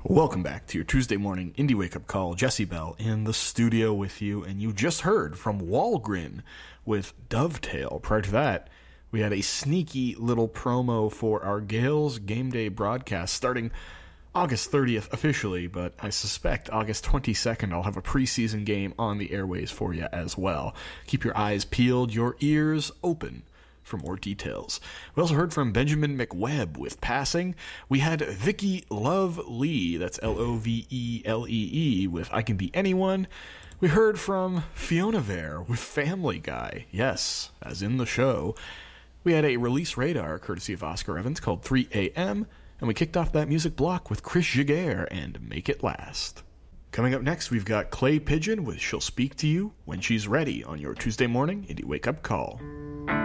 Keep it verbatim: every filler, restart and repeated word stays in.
Welcome back to your Tuesday morning Indie Wake Up Call. Jesse Bell in the studio with you, and you just heard from Walgren with Dovetail. Prior to that, we had a sneaky little promo for our Gales Game Day broadcast starting August thirtieth officially, but I suspect August twenty-second I'll have a preseason game on the airways for you as well. Keep your eyes peeled, your ears open for more details. We also heard from Benjamin McWebb with Passing. We had Vicky Love Lee, that's L O V E L E E, with I Can Be Anyone. We heard from Fiona Vare with Family Guy, yes, as in the show. We had a release radar courtesy of Oscar Evans called three a.m., and we kicked off that music block with Chris Jiguer and Make It Last. Coming up next, we've got Clay Pigeon with She'll Speak to You When She's Ready on your Tuesday morning Indie Wake Up Call.